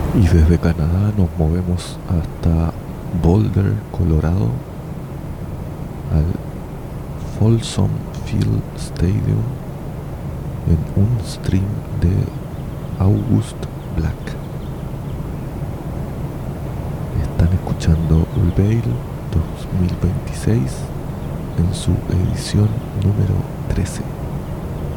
Y desde Canadá nos movemos hasta Boulder, Colorado, al Folsom Field Stadium en un stream de August Black. Están escuchando Rebel 2026 en su edición número 13.